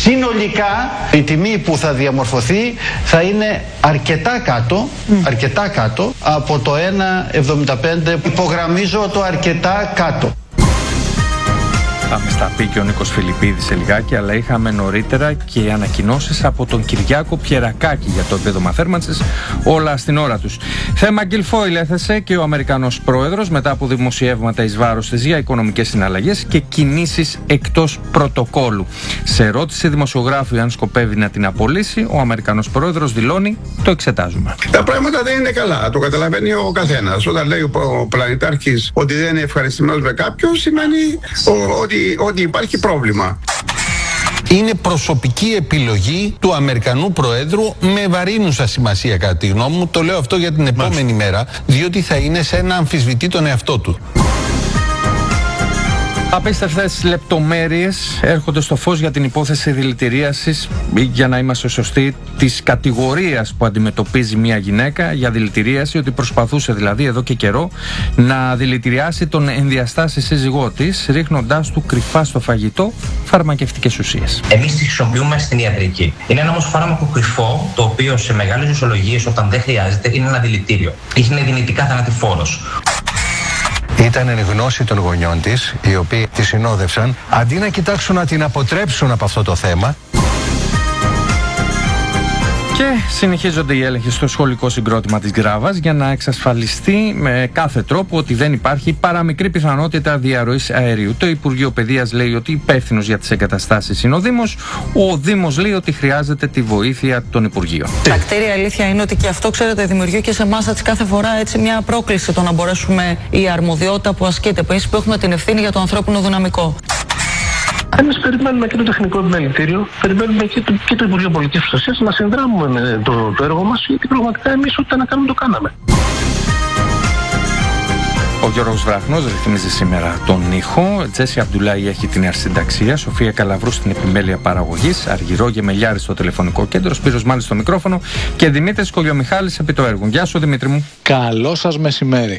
Συνολικά η τιμή που θα διαμορφωθεί θα είναι αρκετά κάτω από το 1,75. Υπογραμμίζω το αρκετά κάτω. Θα με στα πει και ο Νίκος Φιλιππίδης σε λιγάκι, αλλά είχαμε νωρίτερα και ανακοινώσεις από τον Κυριάκο Πιερακάκη για το επίδομα θέρμανσης, όλα στην ώρα τους. Θέμα Γκιλφόιλ έθεσε και ο Αμερικανός πρόεδρος μετά από δημοσιεύματα εις βάρος της για οικονομικές συναλλαγές και κινήσεις εκτός πρωτοκόλου. Σε ερώτηση δημοσιογράφου αν σκοπεύει να την απολύσει, ο Αμερικανός πρόεδρος δηλώνει: το εξετάζουμε. Τα πράγματα δεν είναι καλά. Το καταλαβαίνει ο καθένας. Όταν λέει ο πλανητάρχης ότι δεν είναι ευχαριστημένος με κάποιον, σημαίνει ότι υπάρχει πρόβλημα. Είναι προσωπική επιλογή του Αμερικανού Προέδρου με βαρύνουσα σημασία, κατά τη γνώμη μου. Το λέω αυτό για την επόμενη μέρα, διότι θα είναι σαν να αμφισβητεί τον εαυτό του. Απίστευτες λεπτομέρειες έρχονται στο φως για την υπόθεση δηλητηρίασης, για να είμαστε σωστοί, της κατηγορίας που αντιμετωπίζει μια γυναίκα για δηλητηρίαση, ότι προσπαθούσε δηλαδή εδώ και καιρό να δηλητηριάσει τον ενδιαστάση σύζυγό της, ρίχνοντάς του κρυφά στο φαγητό φαρμακευτικές ουσίες. Εμείς τη χρησιμοποιούμε στην ιατρική. Είναι ένα όμως φάρμακο κρυφό, το οποίο σε μεγάλες δοσολογίες, όταν δεν χρειάζεται, είναι ένα δηλητήριο. Είναι δυνητικά θανατηφόρος. Ήταν εν γνώση των γονιών της, οι οποίοι τη συνόδευσαν, αντί να κοιτάξουν να την αποτρέψουν από αυτό το θέμα. Και συνεχίζονται οι έλεγχοι στο σχολικό συγκρότημα της Γκράβας για να εξασφαλιστεί με κάθε τρόπο ότι δεν υπάρχει παραμικρή πιθανότητα διαρροής αερίου. Το Υπουργείο Παιδείας λέει ότι υπεύθυνος για τις εγκαταστάσεις είναι ο Δήμος. Ο Δήμος λέει ότι χρειάζεται τη βοήθεια των Υπουργείων. Τα κτίρια, αλήθεια είναι ότι και αυτό, ξέρετε, δημιουργεί και σε εμάς κάθε φορά έτσι μια πρόκληση το να μπορέσουμε η αρμοδιότητα που ασκείται, εμείς που έχουμε την ευθύνη για το ανθρώπινο δυναμικό. Εμείς περιμένουμε και το τεχνικό επιμελητήριο, περιμένουμε και το Υπουργείο Πολιτικής Προστασίας να συνδράμουμε με το έργο μας, γιατί πραγματικά εμείς ό,τι να κάνουμε το κάναμε. Ο Γιώργος Βραχνός ρυθμίζει σήμερα τον ήχο. Τζέσι Αμπτουλάη έχει την αρχισυνταξία. Σοφία Καλαβρού στην επιμέλεια παραγωγής. Αργυρό Γεμελιάρη στο τηλεφωνικό κέντρο. Σπύρος Μάλης στο μικρόφωνο. Και Δημήτρης Κολιομιχάλης επί το έργο. Γεια σου, Δημήτρη μου. Καλό σας μεσημέρι.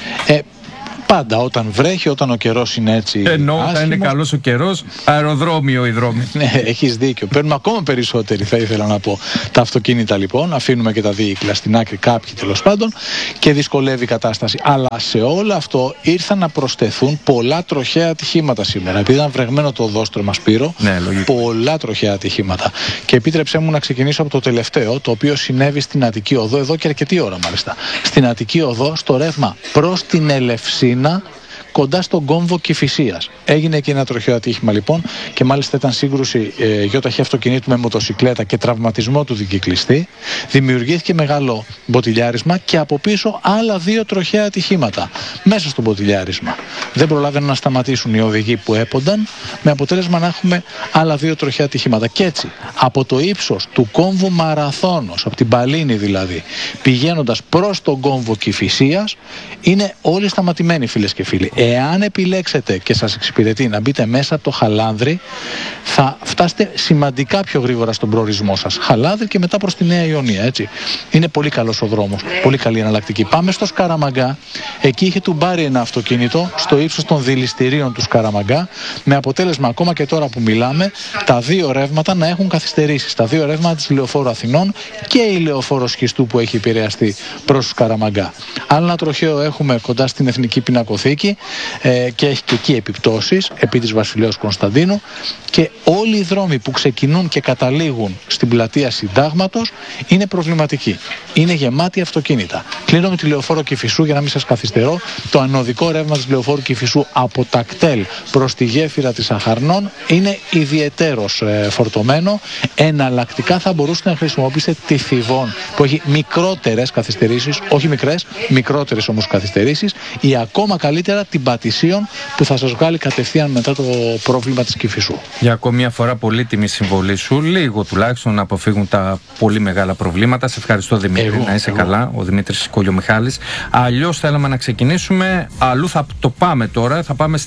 Πάντα όταν βρέχει, όταν ο καιρός είναι έτσι. Ενώ όταν είναι καλός ο καιρός, αεροδρόμιο οι δρόμοι. Ναι, έχεις δίκιο. Παίρνουμε ακόμα περισσότεροι, θα ήθελα να πω. Τα αυτοκίνητα λοιπόν, αφήνουμε και τα δίκλα στην άκρη, κάποιοι τέλος πάντων, και δυσκολεύει η κατάσταση. Αλλά σε όλο αυτό ήρθαν να προσθεθούν πολλά τροχαία ατυχήματα σήμερα. Επειδή ήταν βρεγμένο το οδόστρωμα, Σπύρο, ναι, πολλά τροχαία ατυχήματα. Και επίτρεψέ μου να ξεκινήσω από το τελευταίο, το οποίο συνέβη στην Αττική Οδό, εδώ και αρκετή ώρα μάλιστα. Στην Αττική Οδό, στο ρεύμα προς την Ελευσίνα, κοντά στον κόμβο Κηφισίας. Έγινε εκεί ένα τροχαίο ατύχημα λοιπόν, και μάλιστα ήταν σύγκρουση γιοταχή αυτοκινήτου με μοτοσικλέτα και τραυματισμό του δικυκλιστή. Δημιουργήθηκε μεγάλο μποτιλιάρισμα και από πίσω άλλα δύο τροχαία ατυχήματα μέσα στο μποτιλιάρισμα. Δεν προλάβαιναν να σταματήσουν οι οδηγοί που έπονταν, με αποτέλεσμα να έχουμε άλλα δύο τροχαία ατυχήματα. Και έτσι, από το ύψος του κόμβου Μαραθώνος, από την Παλίνη δηλαδή, πηγαίνοντας προς τον κόμβο Κηφισίας, είναι όλοι σταματημένοι, φίλες και φίλοι. Εάν επιλέξετε και σας εξυπηρετεί να μπείτε μέσα από το Χαλάνδρη, θα φτάσετε σημαντικά πιο γρήγορα στον προορισμό σας. Χαλάνδρη και μετά προς τη Νέα Ιωνία, έτσι. Είναι πολύ καλός ο δρόμος, πολύ καλή εναλλακτική. Πάμε στο Σκαραμαγκά. Εκεί είχε τουμπάρει ένα αυτοκίνητο στο ύψος των δηληστηρίων του Σκαραμαγκά, με αποτέλεσμα ακόμα και τώρα που μιλάμε τα δύο ρεύματα να έχουν καθυστερήσεις. Τα δύο ρεύματα της Λεωφόρου Αθηνών και η Λεωφόρο Σχιστού που έχει επηρεαστεί προς Σκαραμαγκά. Άλλο ένα τροχαίο έχουμε κοντά στην Εθνική Πινακοθήκη και έχει και εκεί επιπτώσεις επί της Βασιλέως Κωνσταντίνου, και όλοι οι δρόμοι που ξεκινούν και καταλήγουν στην πλατεία Συντάγματος είναι προβληματικοί. Είναι γεμάτοι αυτοκίνητα. Κλείνω με τη Λεωφόρο Κηφισού για να μην σας καθυστερώ. Το ανωδικό ρεύμα της Λεωφόρου Κηφισού από τα κτέλ προς τη γέφυρα της Αχαρνών είναι ιδιαιτέρως φορτωμένο. Εναλλακτικά θα μπορούσατε να χρησιμοποιήσετε τη Θηβών που έχει μικρότερες καθυστερήσεις, όχι μικρές, μικρότερες όμως καθυστερήσεις, ή ακόμα καλύτερα την Πατησίων που θα σας βγάλει κατευθείαν μετά το πρόβλημα της Κηφισού. Για ακόμη μια φορά πολύτιμη συμβολή σου, λίγο τουλάχιστον να αποφύγουν τα πολύ μεγάλα προβλήματα. Σε ευχαριστώ, Δημήτρη, να είσαι καλά, ο Δημήτρης Κολιομιχάλης. Αλλιώς θέλαμε να ξεκινήσουμε, αλλού θα το πάμε τώρα, θα πάμε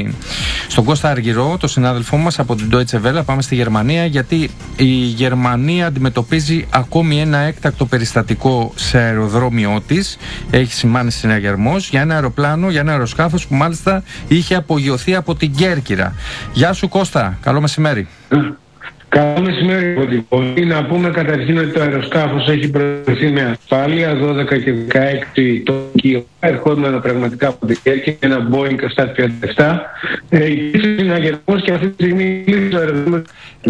στον Κώστα Αργυρό, τον συνάδελφό μας από την Deutsche Welle, πάμε στη Γερμανία, γιατί η Γερμανία αντιμετωπίζει ακόμη ένα έκτακτο περιστατικό σε αεροδρόμιό της. Έχει σημάνει συναγερμός για ένα αεροπλάνο, για ένα αεροσκάφος που μάλιστα είχε απογειωθεί από την Κέρκυρα. Γεια σου, Κώστα, καλό μεσημέρι. Καλό μεσημέρι από την πόλη. Να πούμε καταρχήν ότι το αεροσκάφος έχει προωθηθεί με ασφάλεια 12 και 16 Τόκιο, ερχόμενο πραγματικά από την Κέρκη, ένα Boeing 737. Υπήρξε συναγερμός και αυτή τη στιγμή κλείσει το αεροδρόμιο.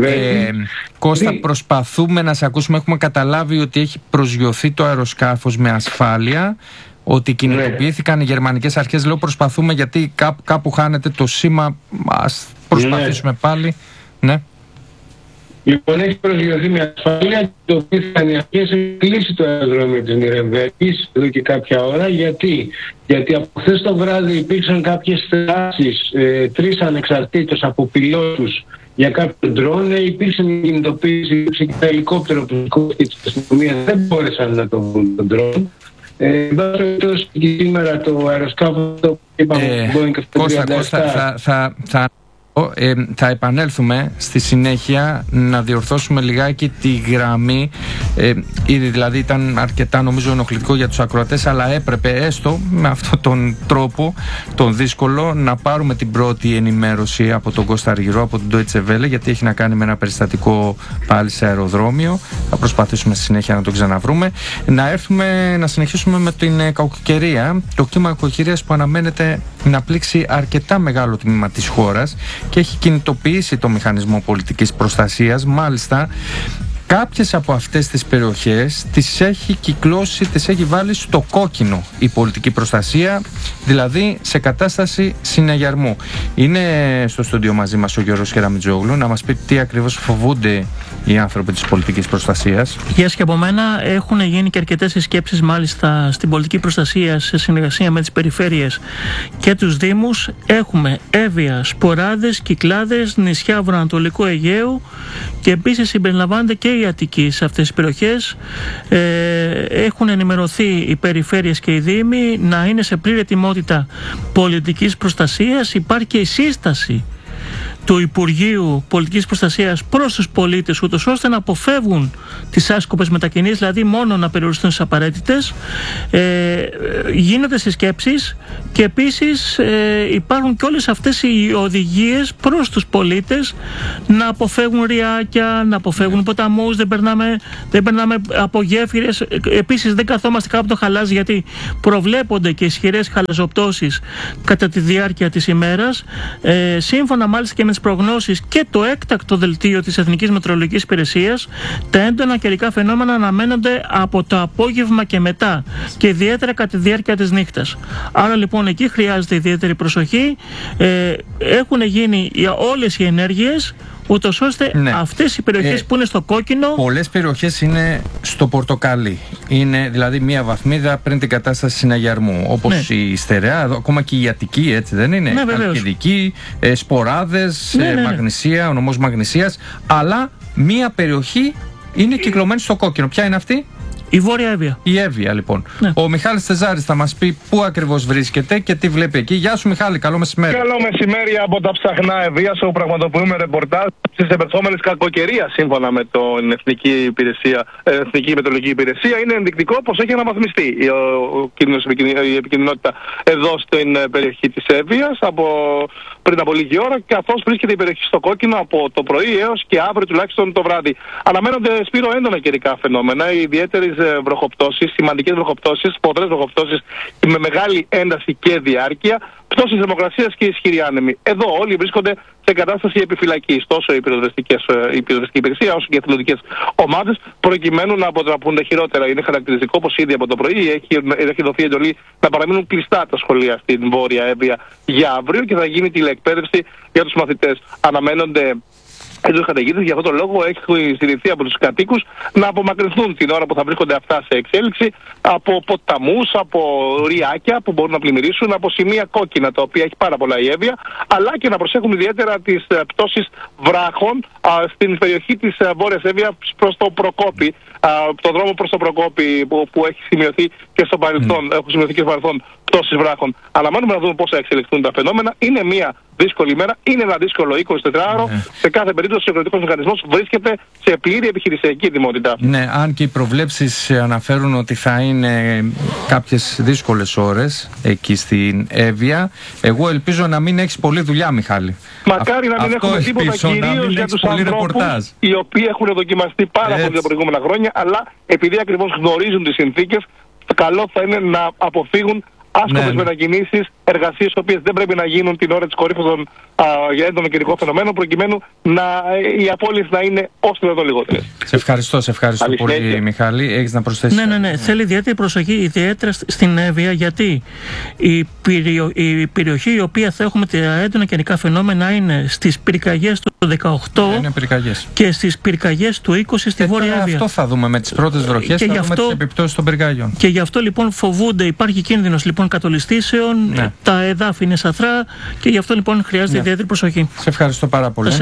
Κώστα, προσπαθούμε να σε ακούσουμε. Έχουμε καταλάβει ότι έχει προσγειωθεί το αεροσκάφος με ασφάλεια, ότι κινητοποιήθηκαν οι γερμανικές αρχές. Λέω προσπαθούμε γιατί κάπου χάνεται το σήμα. Ας προσπαθήσουμε πάλι. Ναι. Λοιπόν, έχει προσγειωθεί με ασφάλεια και το οποίο οι αρχές έχουν κλείσει το αεροδρόμιο της Νιρεμβέργης εδώ και κάποια ώρα. Γιατί από χθες το βράδυ υπήρξαν κάποιες θεάσεις, 3 ανεξαρτήτως από πιλότους για κάποιο ντρόν. Υπήρξε μια κινητοποίηση, υπήρξε και ένα ελικόπτερο που σκόφτηκε της αστυνομίας, δεν μπόρεσαν να το βρουν τον ντρόν. Και σήμερα το αεροσκάφο το είπαμε Κώστα, θα επανέλθουμε στη συνέχεια να διορθώσουμε λιγάκι τη γραμμή. Ήδη δηλαδή ήταν αρκετά νομίζω ενοχλητικό για τους ακροατές, αλλά έπρεπε έστω με αυτόν τον τρόπο τον δύσκολο να πάρουμε την πρώτη ενημέρωση από τον Κώστα Αργυρό, από την Deutsche Welle, γιατί έχει να κάνει με ένα περιστατικό πάλι σε αεροδρόμιο. Θα προσπαθήσουμε στη συνέχεια να τον ξαναβρούμε. Να συνεχίσουμε με την κακοκαιρία, το κλίμα κακοκαιρίας που αναμένεται να πλήξει αρκετά μεγάλο τμήμα της χώρας και έχει κινητοποιήσει το μηχανισμό πολιτικής προστασίας. Μάλιστα, κάποιες από αυτές τις περιοχές τις έχει κυκλώσει, τις έχει βάλει στο κόκκινο η πολιτική προστασία, δηλαδή σε κατάσταση συναγερμού. Είναι στο στούντιο μαζί μας ο Γιώργος Κεραμιτζόγλου να μας πει τι ακριβώς φοβούνται οι άνθρωποι της πολιτικής προστασίας. Γεια και από μένα. Έχουν γίνει και αρκετές συσκέψεις μάλιστα στην πολιτική προστασία σε συνεργασία με τις περιφέρειες και τους Δήμους. Έχουμε Εύβοια, Σποράδες, Κυκλάδες, νησιά Βορειοανατολικού Αιγαίου και επίσης συμπεριλαμβάνεται και η Αττική σε αυτές τις περιοχές. Έχουν ενημερωθεί οι περιφέρειες και οι Δήμοι να είναι σε πλήρη ετοιμότητα πολιτικής προστασίας. Υπάρχει και η σύσταση του Υπουργείου Πολιτικής Προστασίας προς τους πολίτες, ούτως ώστε να αποφεύγουν τις άσκοπες μετακινήσεις, δηλαδή μόνο να περιοριστούν στις απαραίτητες. Γίνονται συσκέψεις και επίσης υπάρχουν και όλες αυτές οι οδηγίες προς τους πολίτες να αποφεύγουν ριάκια, να αποφεύγουν ποταμούς, δεν περνάμε από γέφυρες. Επίσης δεν καθόμαστε κάπου το χαλάζι, γιατί προβλέπονται και ισχυρές χαλαζοπτώσεις κατά τη διάρκεια της ημέρας. Σύμφωνα μάλιστα και με τις προγνώσεις και το έκτακτο δελτίο της Εθνικής Μετεωρολογικής Υπηρεσίας, τα έντονα καιρικά φαινόμενα αναμένονται από το απόγευμα και μετά και ιδιαίτερα κατά τη διάρκεια της νύχτας. Άρα λοιπόν εκεί χρειάζεται ιδιαίτερη προσοχή. Έχουν γίνει όλες οι ενέργειες, ούτως ώστε αυτές οι περιοχές που είναι στο κόκκινο. Πολλές περιοχές είναι στο πορτοκαλί. Είναι δηλαδή μία βαθμίδα πριν την κατάσταση συναγερμού. Όπως η Στερεά, ακόμα και η Αττική, έτσι δεν είναι? Καλκιδική, Σποράδες, Μαγνησία, ο νομός Μαγνησίας. Αλλά μία περιοχή είναι κυκλωμένη στο κόκκινο. Ποια είναι αυτή? Η Βόρεια Εύβοια. Η Εύβοια, λοιπόν. Ναι. Ο Μιχάλης Τεζάρης θα μας πει πού ακριβώς βρίσκεται και τι βλέπει εκεί. Γεια σου, Μιχάλη, καλό μεσημέρι. Καλό μεσημέρι από τα ψαχνά Εύβοιας, όπου πραγματοποιούμε ρεπορτάζ στις επερχόμενες κακοκαιρίας σύμφωνα με την Εθνική Μετεωρολογική Υπηρεσία. Είναι ενδεικτικό πως έχει αναβαθμιστεί η επικινδυνότητα εδώ στην περιοχή της Εύβοιας πριν από λίγη ώρα, καθώς βρίσκεται η περιοχή στο κόκκινο από το πρωί έως και αύριο τουλάχιστον το βράδυ. Αναμένονται, Σπύρο, έντονα καιρικά φαινόμενα, ιδιαίτερες βροχοπτώσεις, σημαντικές βροχοπτώσεις, ποδρές βροχοπτώσεις με μεγάλη ένταση και διάρκεια, πτώσεις θερμοκρασίας και ισχυροί άνεμοι. Εδώ όλοι βρίσκονται σε κατάσταση επιφυλακής, τόσο η πυροσβεστική υπηρεσία όσο και οι εθελοντικές ομάδες, προκειμένου να αποτραπούν τα χειρότερα. Είναι χαρακτηριστικό πως ήδη από το πρωί έχει δοθεί εντολή να παραμείνουν κλειστά τα σχολεία στην Βόρεια Εύβοια για αύριο και θα γίνει τηλεεκπαίδευση για τους μαθητές. Αναμένονται έντονες καταιγίδες, για αυτόν τον λόγο έχει ζητηθεί από τους κατοίκους να απομακρυνθούν την ώρα που θα βρίσκονται αυτά σε εξέλιξη από ποταμούς, από ριάκια που μπορούν να πλημμυρίσουν, από σημεία κόκκινα τα οποία έχει πάρα πολλά η Εύβοια, αλλά και να προσέχουν ιδιαίτερα τις πτώσεις βράχων στην περιοχή της Βόρειας Εύβοια προς το Προκόπη, το δρόμο προς το Προκόπη που έχει σημειωθεί και στο παρελθόν, έχουν σημειωθεί και στο παρελθόν πτώσεις βράχων. Αναμένουμε να δούμε πώς θα εξελιχθούν τα φαινόμενα. Είναι μια δύσκολη ημέρα. Είναι ένα δύσκολο 24ωρο. Σε κάθε περίπτωση ο κρατικός μηχανισμός βρίσκεται σε πλήρη επιχειρησιακή ετοιμότητα. Ναι, αν και οι προβλέψεις αναφέρουν ότι θα είναι κάποιες δύσκολες ώρες εκεί στην Εύβοια, εγώ ελπίζω να μην έχεις πολλή δουλειά, Μιχάλη. Μακάρι να μην έχουμε τίποτα, κυρίως για τους ανθρώπους οι οποίοι έχουν δοκιμαστεί πάρα πολύ τα προηγούμενα χρόνια, αλλά επειδή ακριβώς γνωρίζουν τις συνθήκες, καλό θα είναι να αποφύγουν άσκοπες μετακινήσεις, εργασίες οι οποίες δεν πρέπει να γίνουν την ώρα της κορύφης των έντονων καιρικών φαινομένων, προκειμένου οι απώλειες να είναι όσο δυνατόν λιγότερες. Σε ευχαριστώ πολύ, Μιχάλη. Έχεις να προσθέσεις? Ναι. Θέλει ιδιαίτερη προσοχή, ιδιαίτερα στην Εύβοια, γιατί η περιοχή η οποία θα έχουμε τα έντονα καιρικά φαινόμενα είναι στις πυρκαγιές του 18 και στις πυρκαγιές του 20 στη Βόρεια Εύβοια. Αυτό θα δούμε με τις πρώτες βροχές, θα δούμε τις επιπτώσεις των πυρκαγιών. Και γι' αυτό λοιπόν φοβούνται, υπάρχει κίνδυνος λοιπόν κατολιστήσεων, τα εδάφη είναι σαθρά και γι' αυτό λοιπόν χρειάζεται ιδιαίτερη προσοχή. Σε ευχαριστώ πάρα πολύ.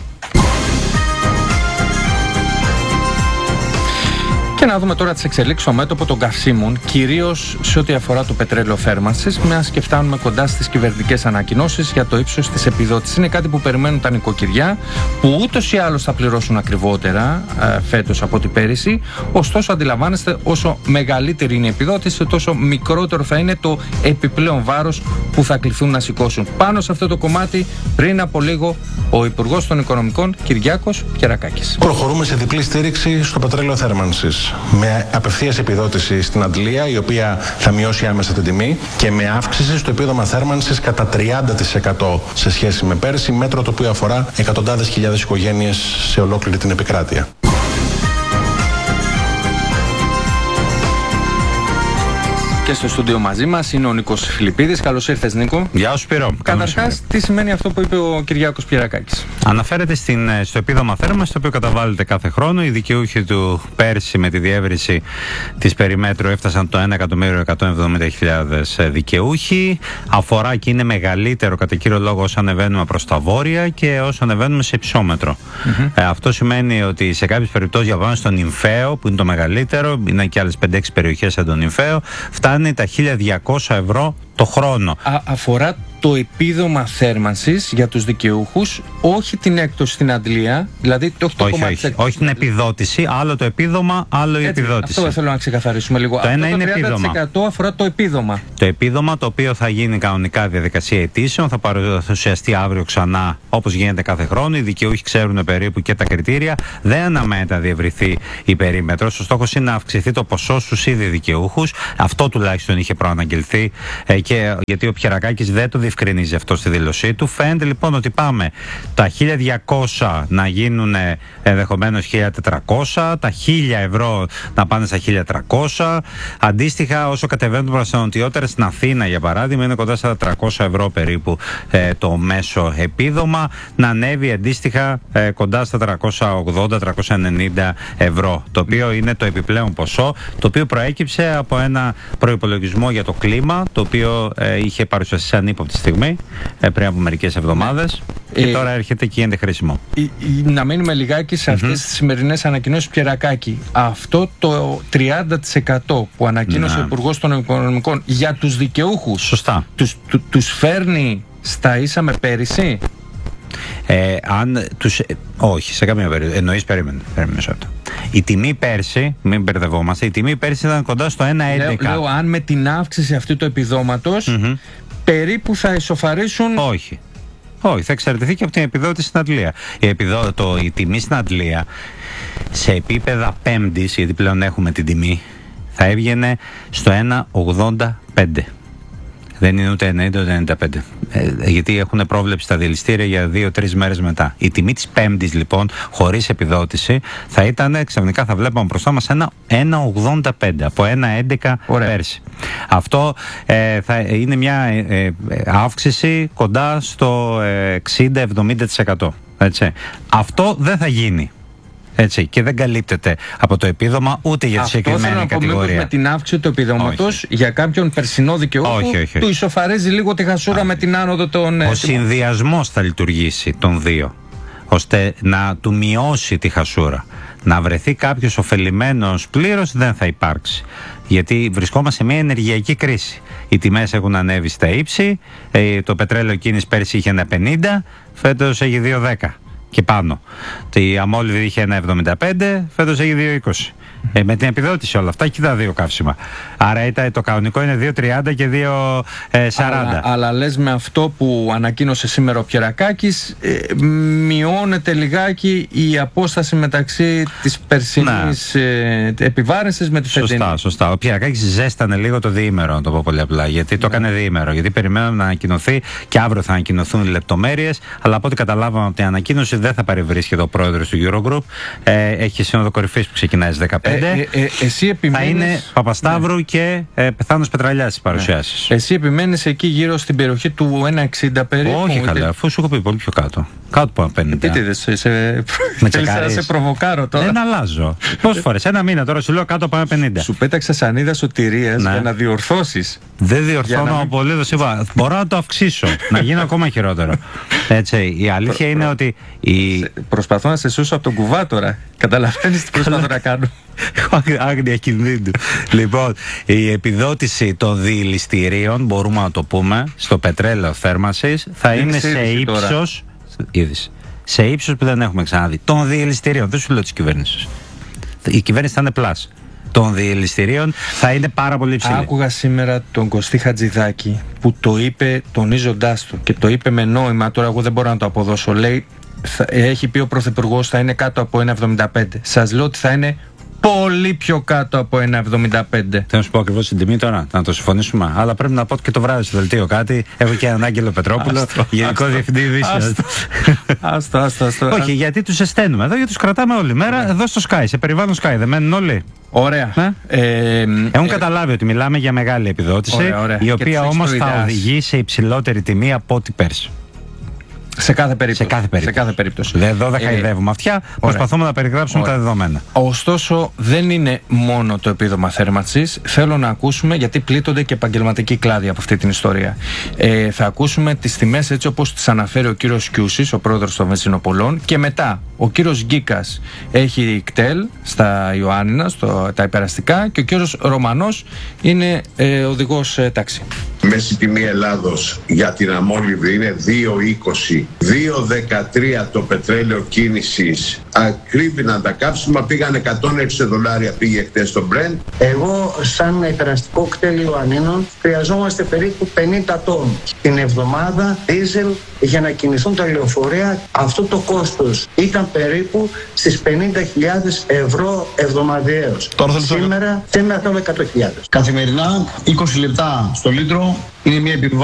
Και να δούμε τώρα τις εξελίξεις στο μέτωπο των καυσίμων, κυρίως σε ό,τι αφορά το πετρέλαιο θέρμανσης, μιας και φτάνουμε κοντά στις κυβερνητικές ανακοινώσεις για το ύψος της επιδότησης. Είναι κάτι που περιμένουν τα νοικοκυριά, που ούτως ή άλλως θα πληρώσουν ακριβότερα φέτος από την πέρυσι. Ωστόσο, αντιλαμβάνεστε, όσο μεγαλύτερη είναι η επιδότηση, τόσο μικρότερο θα είναι το επιπλέον βάρος που θα κληθούν να σηκώσουν. Πάνω σε αυτό το κομμάτι, πριν από λίγο, ο Υπουργός των Οικονομικών, Κυριάκος Πιερακάκης. Προχωρούμε σε διπλή στήριξη στο πετρέλαιο θέρμανσης. Με απευθείας επιδότηση στην αντλία, η οποία θα μειώσει άμεσα την τιμή, και με αύξηση στο επίδομα θέρμανσης κατά 30% σε σχέση με πέρσι, μέτρο το οποίο αφορά εκατοντάδες χιλιάδες οικογένειες σε ολόκληρη την επικράτεια. Και στο στούντιο μαζί μας είναι ο Νίκος Φιλιππίδης. Καλώς ήρθες, Νίκο. Γεια σου, Σπύρο. Καταρχάς, τι σημαίνει αυτό που είπε ο Κυριάκος Πιερακάκης? Αναφέρεται στο επίδομα θέρμανσης, το οποίο καταβάλλεται κάθε χρόνο. Οι δικαιούχοι του πέρσι με τη διεύρυνση της περιμέτρου έφτασαν το 1.170.000 δικαιούχοι. Αφορά και είναι μεγαλύτερο κατά κύριο λόγο όσο ανεβαίνουμε προς τα βόρεια και όσο ανεβαίνουμε σε υψόμετρο. Αυτό σημαίνει ότι σε κάποιες περιπτώσεις, για πάνω στον Νυμφαίο, που είναι το μεγαλύτερο, είναι και άλλες 5-6 περιοχές σαν τον Νυμφαίο, φτάνει τα 1.200 ευρώ το χρόνο. Αφορά το επίδομα θέρμανσης για τους δικαιούχους, όχι την έκπτωση στην αντλία, δηλαδή όχι την επιδότηση, άλλο το επίδομα, άλλο η επιδότηση. Αυτό θέλω να ξεκαθαρίσουμε λίγο. Το ένα είναι 30% αφορά το επίδομα. Το επίδομα, το οποίο θα γίνει κανονικά διαδικασία αιτήσεων, θα παρουσιαστεί αύριο ξανά, όπως γίνεται κάθε χρόνο. Οι δικαιούχοι ξέρουν περίπου και τα κριτήρια. Δεν αναμένεται να διευρυθεί η περίμετρος. Ο στόχος είναι να αυξηθεί το ποσό στους ήδη δικαιούχους. Αυτό τουλάχιστον είχε προαναγγελθεί, και γιατί ο Πιερακάκης δεν το διευκρινίζει αυτό στη δήλωσή του. Φαίνεται λοιπόν ότι πάμε τα 1.200 να γίνουν ενδεχομένως 1.400, τα 1.000 ευρώ να πάνε στα 1.300. Αντίστοιχα, όσο κατεβαίνουν προς τα νοτιότερα, στην Αθήνα για παράδειγμα, είναι κοντά στα 300 ευρώ περίπου το μέσο επίδομα, να ανέβει αντίστοιχα κοντά στα 380-390 ευρώ, το οποίο είναι το επιπλέον ποσό, το οποίο προέκυψε από ένα προϋπολογισμό για το κλίμα, το οποίο είχε παρουσιαστεί σαν ύποπτη στιγμή πριν από μερικές εβδομάδες, και τώρα έρχεται και γίνεται χρήσιμο. Να μείνουμε λιγάκι σε αυτές τις σημερινές ανακοινώσεις Πιερακάκη. Αυτό το 30% που ανακοίνωσε ο Υπουργός των Οικονομικών για τους δικαιούχους, σωστά, τους φέρνει στα ίσα με πέρυσι? Όχι, σε καμία περίπτωση. Εννοείς, περίμενε αυτό. Η τιμή πέρσι, μην μπερδευόμαστε, η τιμή πέρσι ήταν κοντά στο 1,11. Λέω, αν με την αύξηση αυτού του επιδόματος περίπου θα ισοφαρίσουν. Όχι, θα εξαρτηθεί και από την επιδότηση στην αντλία. Η τιμή στην αντλία σε επίπεδα πέμπτης, γιατί πλέον έχουμε την τιμή, θα έβγαινε στο 1,85. Δεν είναι ούτε 90 ούτε 95. Γιατί έχουν πρόβλεψη τα διελιστήρια για 2-3 μέρες μετά. Η τιμή της Πέμπτης, λοιπόν, χωρίς επιδότηση, θα ήταν, ξαφνικά θα βλέπαμε μπροστά μας 1,85 από 1,11 πέρσι. Αυτό θα είναι μια αύξηση κοντά στο 60-70%. Έτσι. Αυτό δεν θα γίνει. Έτσι, και δεν καλύπτεται από το επίδομα ούτε για τη συγκεκριμένη κατηγορία. Με την αύξηση του επιδόματος για κάποιον περσινό δικαιούχο του ισοφαρίζει λίγο τη χασούρα με την άνοδο των. Ο συνδυασμός θα λειτουργήσει των δύο, ώστε να του μειώσει τη χασούρα. Να βρεθεί κάποιος ωφελημένος πλήρως δεν θα υπάρξει. Γιατί βρισκόμαστε σε μια ενεργειακή κρίση. Οι τιμές έχουν ανέβει στα ύψη, το πετρέλαιο κίνηση πέρσι είχε 1,50, φέτος έχει 2,10 και πάνω. Η αμόλυβη είχε 1,75, φέτος έχει 2,20. Με την επιδότηση όλα αυτά και τα δύο καύσιμα. Άρα το κανονικό είναι 2,30 και 2,40. Αλλά λες με αυτό που ανακοίνωσε σήμερα ο Πιερακάκης, μειώνεται λιγάκι η απόσταση μεταξύ της περσινής επιβάρυνσης με τη φετινή. Σωστά. Ο Πιερακάκης ζέστανε λίγο το διήμερο, να το πω πολύ απλά. Γιατί το έκανε διήμερο. Γιατί περιμέναμε να ανακοινωθεί και αύριο θα ανακοινωθούν οι λεπτομέρειες. Αλλά από ό,τι καταλάβαμε από την ανακοίνωση δεν θα παρευρίσκεται ο πρόεδρος του Eurogroup. Έχει σύνοδο κορυφής που ξεκινάει στις 15. Εσύ επιμένεις... Θα είναι Παπασταύρου και Πεθάνος Πετραλιάς στις παρουσιάσεις. Εσύ επιμένεις εκεί γύρω στην περιοχή του 1,60 περίπου. Όχι καλά, αφού σου έχω πει πολύ πιο κάτω. Κάτω από 1,50. Επίτηδες, σε προβοκάρω τώρα. Δεν αλλάζω. Πόσες φορές, ένα μήνα τώρα σου λέω κάτω από 1,50. Σου πέταξα σανίδα σωτηρίας για να διορθώσεις. Δεν διορθώνω απολύτως, είπα. Μπορώ να το αυξήσω, να γίνω ακόμα χειρότερο. Έτσι, η αλήθεια είναι ότι. Προσπαθώ να σε σώσω από τον κουβά τώρα. Καταλαβαίνεις τι προσπαθώ να κάνω. Έχω άγνοια κινδύνου. Λοιπόν, η επιδότηση των διηληστηρίων, μπορούμε να το πούμε, στο πετρέλαιο θέρμανσης θα είναι σε ύψος. Σε ύψος που δεν έχουμε ξαναδεί. Των διηληστηρίων, δεν σου λέω της κυβέρνησης. Η κυβέρνηση θα είναι πλάς. Των διελιστηρίων θα είναι πάρα πολύ υψηλή. Άκουγα σήμερα τον Κωστή Χατζηδάκη που το είπε τονίζοντάς το και το είπε με νόημα. Τώρα εγώ δεν μπορώ να το αποδώσω. Λέει, έχει πει ο Πρωθυπουργός θα είναι κάτω από 1,75. Σας λέω ότι θα είναι πολύ πιο κάτω από 1,75. Θέλω να σου πω ακριβώς την τιμή τώρα, να το συμφωνήσουμε. Αλλά πρέπει να πω και το βράδυ στο δελτίο κάτι. Έχω και έναν Άγγελο Πετρόπουλο, Γενικό Διευθυντή Ειδήσεων. Άστο. Όχι, γιατί τους αισθάνουμε εδώ, γιατί τους κρατάμε όλη μέρα εδώ στο Sky, σε περιβάλλον Sky. Δεν μένουν όλοι. Ωραία. Έχουν καταλάβει ότι μιλάμε για μεγάλη επιδότηση, η οποία όμως θα οδηγεί σε υψηλότερη τιμή από ό,τι πέρσι. Σε κάθε περίπτωση. Εδώ δεν χαϊδεύουμε αυτιά, προσπαθούμε να περιγράψουμε τα δεδομένα. Ωστόσο, δεν είναι μόνο το επίδομα θέρμανσης. Θέλω να ακούσουμε, γιατί πλήττονται και επαγγελματικοί κλάδοι από αυτή την ιστορία. Θα ακούσουμε τις τιμές έτσι όπως τις αναφέρει ο κύριος Κιούσης, ο πρόεδρος των βενζινοπολών, και μετά ο κύριος Γκίκας έχει κτέλ στα Ιωάννινα, τα υπεραστικά, και ο κύριος Ρωμανός είναι οδηγός τάξη. Μέση τιμή Ελλάδος για την αμόλυβη είναι 2,20, 2,13 το πετρέλαιο κίνησης. Ακρίβηναν τα κάψιμα, πήγαν $106 πήγε χτες το Brent. Εγώ σαν υπεραστικό κτέλ Ιωαννίνων χρειαζόμαστε περίπου 50 τόνους την εβδομάδα δίζελ για να κινηθούν τα λεωφορεία. Αυτό το κόστος ήταν περίπου στις 50.000 ευρώ εβδομαδιαίως. Σήμερα θέλω 100.000. Καθημερινά 20 λεπτά στο λίτρο είναι μια επιβάρυνση.